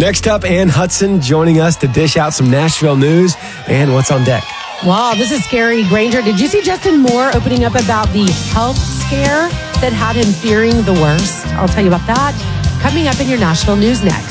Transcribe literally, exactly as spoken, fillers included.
Next up, Ann Hudson joining us to dish out some Nashville news and what's on deck. Wow, this is scary. Granger, did you see Justin Moore opening up about the health scare that had him fearing the worst? I'll tell you about that coming up in your Nashville news next.